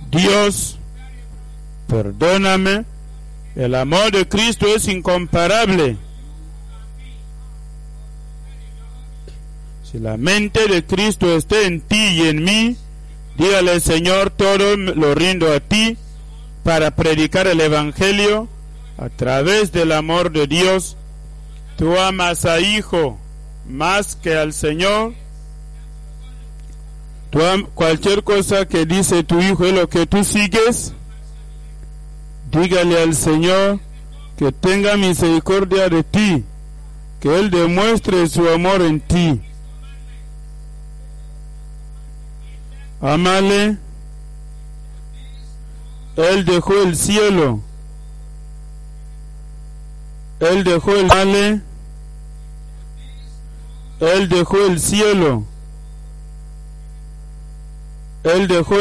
Dios, perdóname. El amor de Cristo es incomparable. Si la mente de Cristo está en ti y en mí, dígale: Señor, todo lo rindo a ti para predicar el Evangelio a través del amor de Dios. Tú amas a hijo más que al Señor. Cualquier cosa que dice tu hijo es lo que tú sigues. Dígale al Señor que tenga misericordia de ti, que Él demuestre su amor en ti. Ámale. Él dejó el cielo. Él dejó el male. Él dejó el cielo. Él dejó